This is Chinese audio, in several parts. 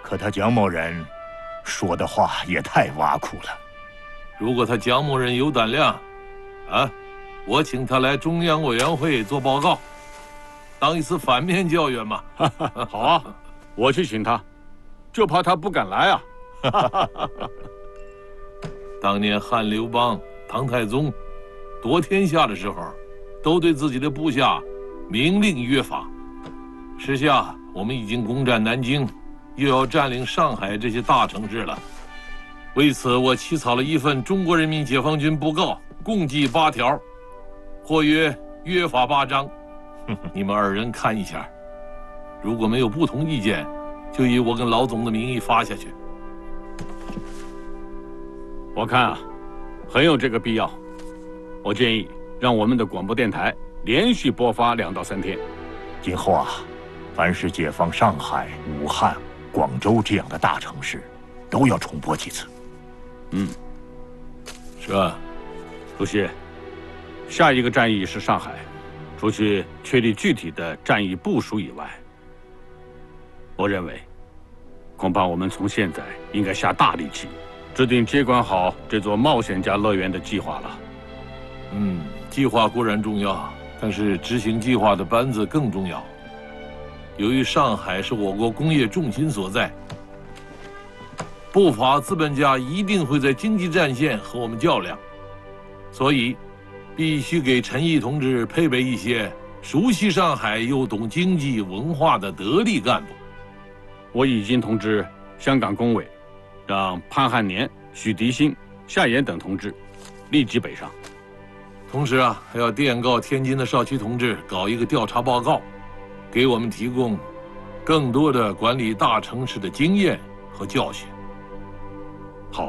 可他蒋某人说的话也太挖苦了。 如果他蒋某人有胆量，我请他来中央委员会做报告，当一次反面教员嘛。 好啊，我去请他，就怕他不敢来啊。 当年汉刘邦、唐太宗夺天下的时候，都对自己的部下明令约法。时下我们已经攻占南京，又要占领上海这些大城市了。为此，我起草了一份中国人民解放军布告，共计8条，或曰约法8章。你们2人看一下，如果没有不同意见，就以我跟老总的名义发下去。 我看啊，很有这个必要。我建议让我们的广播电台连续播发2到3天。 今后啊，凡是解放上海、武汉、广州这样的大城市，都要重播几次。 是啊， 主席，下一个战役是上海，除去确立具体的战役部署以外，我认为，恐怕我们从现在应该下大力气，制定接管好这座冒险家乐园的计划了。 计划固然重要，但是执行计划的班子更重要。由于上海是我国工业重心所在，不法资本家一定会在经济战线和我们较量，所以必须给陈毅同志配备一些熟悉上海又懂经济文化的得力干部。 我已经通知香港工委，让潘汉年、许迪新、夏衍等同志立即北上。 同时啊，还要电告天津的少奇同志搞一个调查报告，给我们提供更多的管理大城市的经验和教训。 好。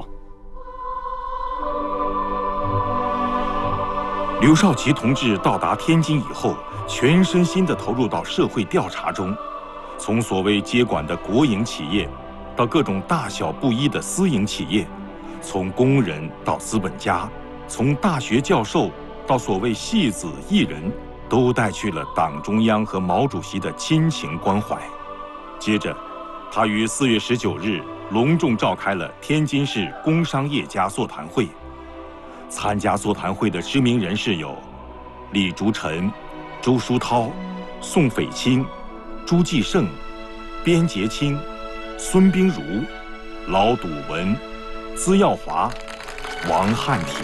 刘少奇同志到达天津以后，全身心地投入到社会调查中，从所谓接管的国营企业，到各种大小不一的私营企业，从工人到资本家，从大学教授到所谓戏子艺人，都带去了党中央和毛主席的亲情关怀。接着，他于4月19日隆重召开了天津市工商业家座谈会。参加座谈会的知名人士有李竹臣、周书涛、宋斐清、朱继盛、边杰清、孙冰如、老笃文、资耀华、王汉廷。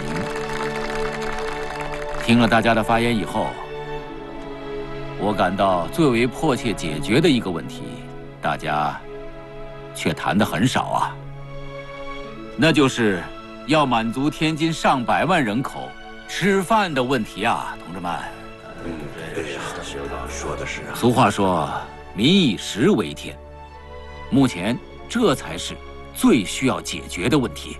听了大家的发言以后，我感到最为迫切解决的一个问题，大家却谈得很少啊，那就是要满足天津上百万人口吃饭的问题啊，同志们。 对呀，说的是啊。 俗话说，民以食为天，目前这才是最需要解决的问题。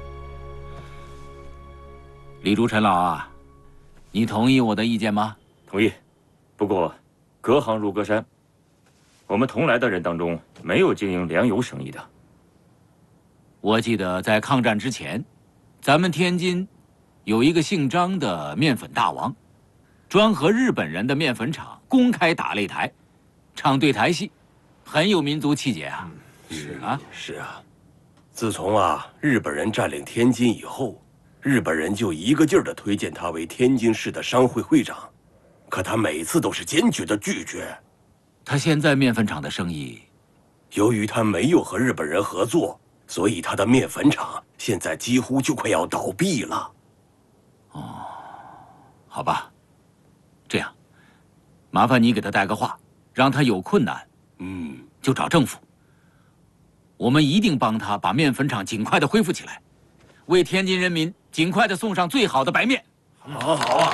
李竹臣老啊，你同意我的意见吗？ 同意。不过，隔行如隔山，我们同来的人当中没有经营粮油生意的。 我记得在抗战之前，咱们天津有一个姓张的面粉大王，专和日本人的面粉厂公开打擂台，唱对台戏，很有民族气节啊。 是啊。自从日本人占领天津以后，日本人就一个劲儿地推荐他为天津市的商会会长，可他每次都是坚决地拒绝。 他现在面粉厂的生意， 由于他没有和日本人合作，所以他的面粉厂现在几乎就快要倒闭了。 哦，好吧，这样，麻烦你给他带个话，让他有困难，就找政府。我们一定帮他把面粉厂尽快的恢复起来，为天津人民尽快的送上最好的白面。 好啊！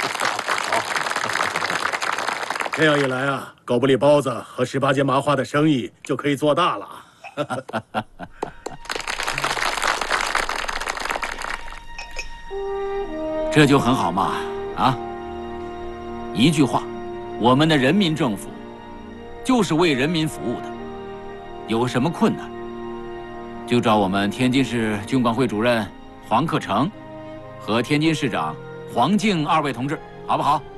这样一来啊，狗不理包子和18街麻花的生意就可以做大了。 这就很好嘛，啊！一句话，我们的人民政府就是为人民服务的。有什么困难，就找我们天津市军管会主任黄克诚和天津市长黄静2位同志，好不好？